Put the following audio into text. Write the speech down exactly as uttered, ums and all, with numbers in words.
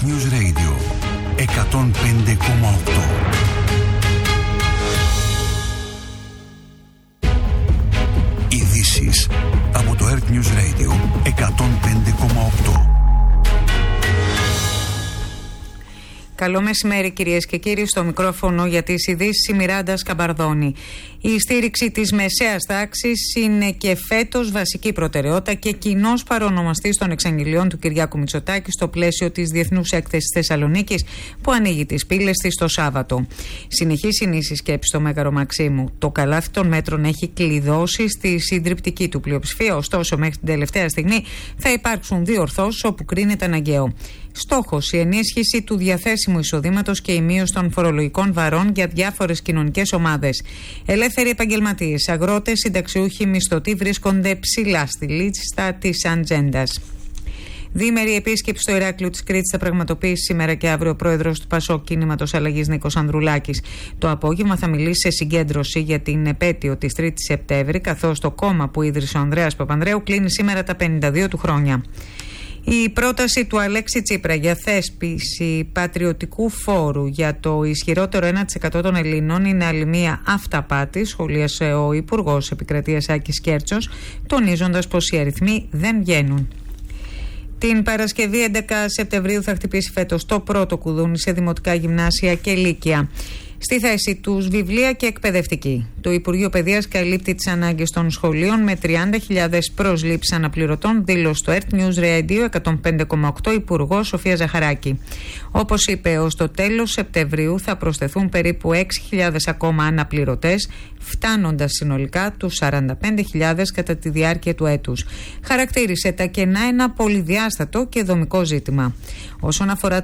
News Radio εκατόν πέντε κόμμα οκτώ. Ειδήσεις από το Earth News Radio εκατόν πέντε κόμμα οκτώ. Καλό μεσημέρι κυρίες και κύριοι, στο μικρόφωνο για τις ειδήσεις η Μιράντα Σκαμπαρδόνη. Η στήριξη της μεσαίας τάξης είναι και φέτος βασική προτεραιότητα και κοινός παρονομαστής των εξαγγελιών του Κυριάκου Μητσοτάκη στο πλαίσιο της Διεθνούς Έκθεσης Θεσσαλονίκης που ανοίγει τις πύλες της το Σάββατο. Συνεχής είναι η συσκέψη στο Μέγαρο Μαξίμου. Το καλάθι των μέτρων έχει κλειδώσει στη συντριπτική του πλειοψηφία, ωστόσο μέχρι την τελευταία στιγμή θα υπάρξουν δύο ορθώσεις όπου κρίνεται αναγκαίο. Στόχος η ενίσχυση του διαθέσιμου εισοδήματος και η μείωση των φορολογικών βαρών για διάφορες κοινωνικές ομάδες. Ελεύθεροι επαγγελματίες, αγρότες, συνταξιούχοι, μισθωτοί βρίσκονται ψηλά στη λίστα της ατζέντας. Διήμερη επίσκεψη στο Ηράκλειο της Κρήτης θα πραγματοποιήσει σήμερα και αύριο ο πρόεδρος του Πασόκ Κίνηματος Αλλαγής Νίκος Ανδρουλάκης. Το απόγευμα θα μιλήσει σε συγκέντρωση για την επέτειο της τρίτης Σεπτέμβρη, καθώς το κόμμα που ίδρυσε ο Ανδρέας Παπανδρέου κλείνει σήμερα τα πενήντα δύο του χρόνια. Η πρόταση του Αλέξη Τσίπρα για θέσπιση πατριωτικού φόρου για το ισχυρότερο ένα τοις εκατό των Ελλήνων είναι άλλη μία αυταπάτη, σχολίασε ο Υπουργός Επικρατείας Άκης Κέρτσος, τονίζοντας πως οι αριθμοί δεν βγαίνουν. Την Παρασκευή έντεκα Σεπτεμβρίου θα χτυπήσει φέτος το πρώτο κουδούνι σε δημοτικά γυμνάσια και λύκεια. Στη θέση τους βιβλία και εκπαιδευτική. Το Υπουργείο Παιδείας καλύπτει τις ανάγκες των σχολείων με τριάντα χιλιάδες προσλήψεις αναπληρωτών, δήλωσε στο Earth News Radio εκατόν πέντε κόμμα οκτώ Υπουργός Σοφία Ζαχαράκη. Όπως είπε, ως το τέλος Σεπτεμβρίου θα προσθεθούν περίπου έξι χιλιάδες ακόμα αναπληρωτές, φτάνοντας συνολικά τους σαράντα πέντε χιλιάδες κατά τη διάρκεια του έτους. Χαρακτήρισε τα κενά ένα πολυδιάστατο και δομικό ζήτημα. Όσον αφορά